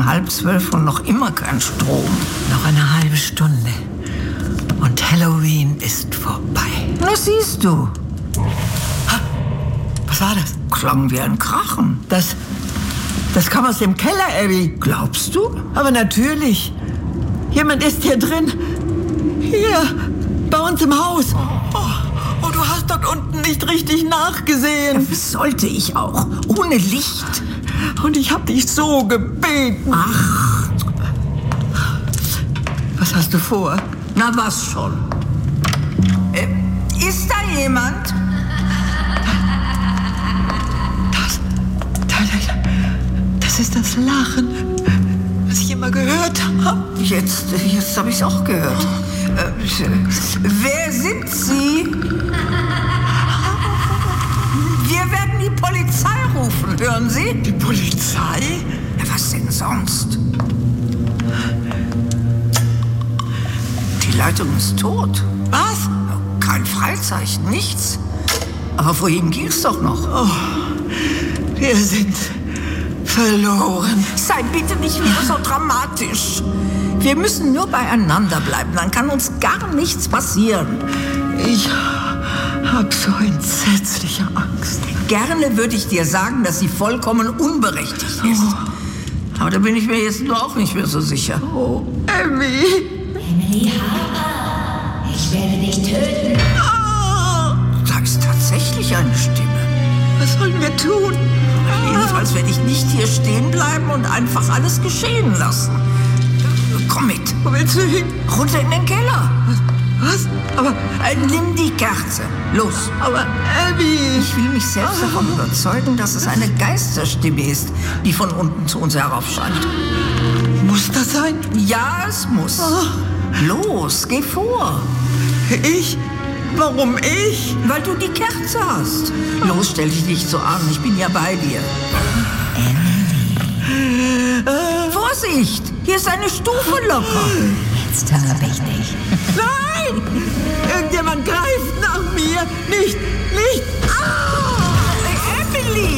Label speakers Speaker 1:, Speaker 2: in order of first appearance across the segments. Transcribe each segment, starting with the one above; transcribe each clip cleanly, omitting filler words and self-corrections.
Speaker 1: 11:30 und noch immer kein Strom.
Speaker 2: Noch eine halbe Stunde. Und Halloween ist vorbei.
Speaker 1: Na, siehst du.
Speaker 2: Was war das?
Speaker 1: Klang wie ein Krachen.
Speaker 2: Das kam aus dem Keller, Abby.
Speaker 1: Glaubst du?
Speaker 2: Aber natürlich. Jemand ist hier drin. Hier, bei uns im Haus. Oh, du hast dort unten nicht richtig nachgesehen.
Speaker 1: Sollte ich auch. Ohne Licht.
Speaker 2: Und ich habe dich so gebeten.
Speaker 1: Ach.
Speaker 2: Was hast du vor?
Speaker 1: Na, was schon? Ist da jemand?
Speaker 2: Das ist das Lachen, was ich immer gehört habe.
Speaker 1: Jetzt habe ich es auch gehört. Wer sind Sie? Wir werden die Polizei rufen, hören Sie?
Speaker 2: Die Polizei?
Speaker 1: Ja, was denn sonst? Die Leitung ist tot.
Speaker 2: Was?
Speaker 1: Kein Freizeichen, nichts. Aber vorhin ging es doch noch.
Speaker 2: Oh, wir sind verloren.
Speaker 1: Sei bitte nicht wieder so dramatisch. Wir müssen nur beieinander bleiben, dann kann uns gar nichts passieren.
Speaker 2: Ich habe so entsetzliche Angst.
Speaker 1: Gerne würde ich dir sagen, dass sie vollkommen unberechtigt ist. Aber da bin ich mir jetzt nur auch nicht mehr so sicher.
Speaker 2: Oh, Abby.
Speaker 3: Emily Harper, ich werde dich töten.
Speaker 1: Da ist tatsächlich eine Stimme.
Speaker 2: Was sollen wir tun?
Speaker 1: Jedenfalls werde ich nicht hier stehen bleiben und einfach alles geschehen lassen. Komm mit.
Speaker 2: Wo willst du hin?
Speaker 1: Runter in den Keller.
Speaker 2: Was? Aber
Speaker 1: Nimm die Kerze. Los.
Speaker 2: Aber Abby.
Speaker 1: Ich will mich selbst davon überzeugen, dass es eine Geisterstimme ist, die von unten zu uns heraufscheint.
Speaker 2: Muss das sein?
Speaker 1: Ja, es muss. Los, geh vor.
Speaker 2: Ich? Warum ich?
Speaker 1: Weil du die Kerze hast. Los, stell dich nicht so an. Ich bin ja bei dir. Vorsicht! Hier ist eine Stufe locker.
Speaker 3: Jetzt habe ich dich.
Speaker 2: Nein! Irgendjemand greift nach mir. Nicht!
Speaker 1: Emily!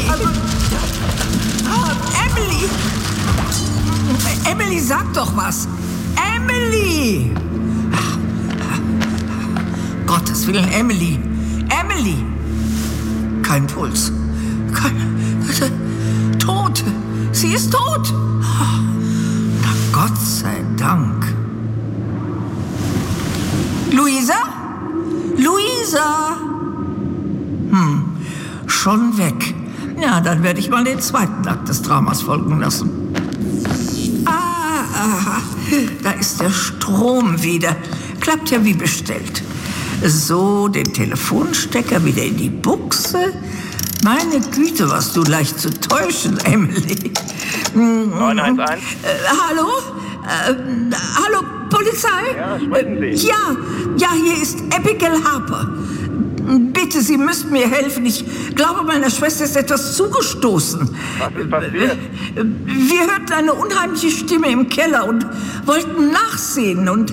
Speaker 1: Emily! Emily, sag doch was! Emily! Gottes Willen, Emily! Emily! Kein Puls. Tot! Sie ist tot! Na Gott sei Dank. Luisa? Luisa! Schon weg. Ja, dann werde ich mal den zweiten Akt des Dramas folgen lassen. Da ist der Strom wieder. Klappt ja wie bestellt. So, den Telefonstecker wieder in die Buchse. Meine Güte, warst du leicht zu täuschen, Emily.
Speaker 4: 911?
Speaker 1: Hallo? Hallo, Polizei?
Speaker 4: Ja, sprechen Sie.
Speaker 1: Ja, hier ist Abigail Harper. Bitte, Sie müssten mir helfen. Ich glaube, meiner Schwester ist etwas zugestoßen.
Speaker 4: Was ist passiert?
Speaker 1: Wir hörten eine unheimliche Stimme im Keller und wollten nachsehen. Und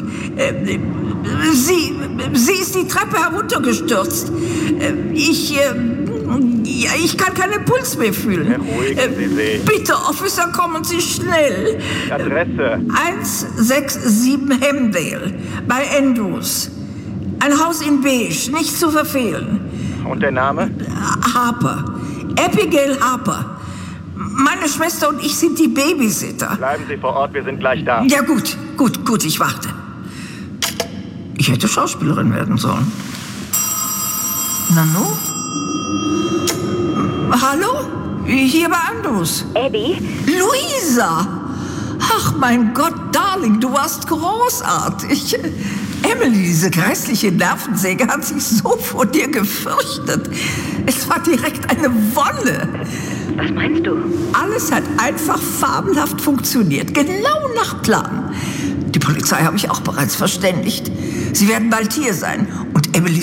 Speaker 1: sie ist die Treppe heruntergestürzt. Ich kann keinen Puls mehr fühlen.
Speaker 4: Beruhigen Sie sich.
Speaker 1: Bitte, Officer, kommen Sie schnell.
Speaker 4: Die Adresse.
Speaker 1: 167 Hemdale bei Andrews. Ein Haus in Beige, nicht zu verfehlen.
Speaker 4: Und der Name?
Speaker 1: Harper. Abigail Harper. Meine Schwester und ich sind die Babysitter.
Speaker 4: Bleiben Sie vor Ort, wir sind gleich da.
Speaker 1: Ja, gut, ich warte. Ich hätte Schauspielerin werden sollen. Nanu? Hallo? Hier bei Andrews.
Speaker 5: Abby?
Speaker 1: Luisa! Ach, mein Gott, Darling, du warst großartig. Emily, diese geistliche Nervensäge, hat sich so vor dir gefürchtet. Es war direkt eine Wonne.
Speaker 5: Was meinst du?
Speaker 1: Alles hat einfach fabelhaft funktioniert, genau nach Plan. Die Polizei habe ich auch bereits verständigt. Sie werden bald hier sein und Emily